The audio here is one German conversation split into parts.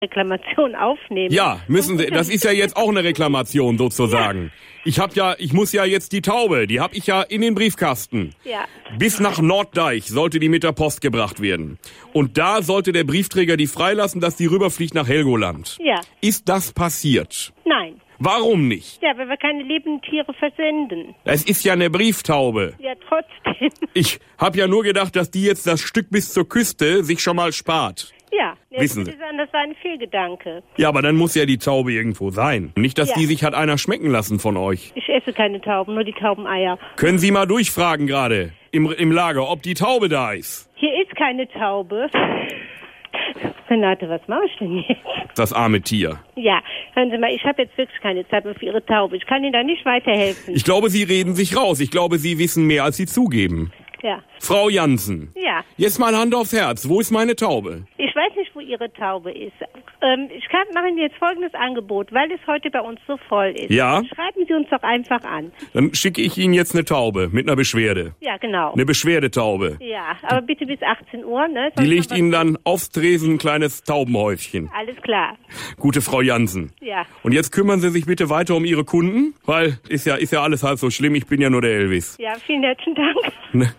Reklamation aufnehmen. Ja, müssen Sie. Das ist ja jetzt auch eine Reklamation sozusagen. Ja. Ich muss ja jetzt die Taube, die habe ich ja in den Briefkasten. Ja. Bis nach Norddeich sollte die mit der Post gebracht werden. Und da sollte der Briefträger die freilassen, dass die rüberfliegt nach Helgoland. Ja. Ist das passiert? Nein. Warum nicht? Ja, weil wir keine lebenden Tiere versenden. Es ist ja eine Brieftaube. Ja, trotzdem. Ich habe ja nur gedacht, dass die jetzt das Stück bis zur Küste sich schon mal spart. Ja, Wissen Sie. Sagen, das war ein Fehlgedanke. Ja, aber dann muss ja die Taube irgendwo sein. Nicht, dass Ja. die sich hat einer schmecken lassen von euch. Ich esse keine Tauben, nur die Taubeneier. Können Sie mal durchfragen gerade im Lager, ob die Taube da ist? Hier ist keine Taube. Renate, was mache ich denn jetzt? Das arme Tier. Ja, hören Sie mal, ich habe jetzt wirklich keine Zeit mehr für Ihre Taube. Ich kann Ihnen da nicht weiterhelfen. Ich glaube, Sie reden sich raus. Ich glaube, Sie wissen mehr, als Sie zugeben. Ja. Frau Jansen. Ja. Jetzt mal Hand aufs Herz. Wo ist meine Taube? Ich weiß nicht, wo Ihre Taube ist. Ich mache Ihnen jetzt folgendes Angebot, weil es heute bei uns so voll ist. Ja? Schreiben Sie uns doch einfach an. Dann schicke ich Ihnen jetzt eine Taube mit einer Beschwerde. Ja, genau. Eine Beschwerdetaube. Ja, aber bitte bis 18 Uhr, ne? Die legt Ihnen dann aufs Tresen ein kleines Taubenhäufchen. Alles klar. Gute Frau Jansen. Ja. Und jetzt kümmern Sie sich bitte weiter um Ihre Kunden, weil ist ja alles halb so schlimm. Ich bin ja nur der Elvis. Ja, vielen herzlichen Dank. Ne?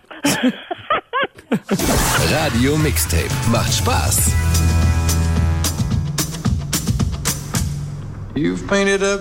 Radio Mixtape. Macht Spaß. You've painted a